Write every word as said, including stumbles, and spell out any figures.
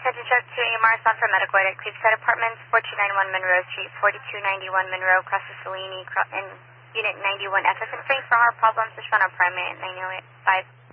Attention truck to Mars on for medical at Creekside Apartments, fourteen ninety-one Monroe Street, forty-two ninety-one Monroe, across the Salini, in Unit ninety-one F F and Frank for heart problems, respond on primary at nine oh eight five.